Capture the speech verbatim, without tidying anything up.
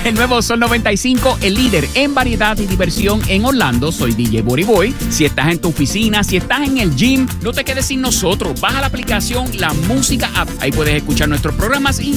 El nuevo Sol noventa y cinco, el líder en variedad y diversión en Orlando. Soy D J Boriboy. Si estás en tu oficina, si estás en el gym, no te quedes sin nosotros. Baja la aplicación La Música App. Ahí puedes escuchar nuestros programas y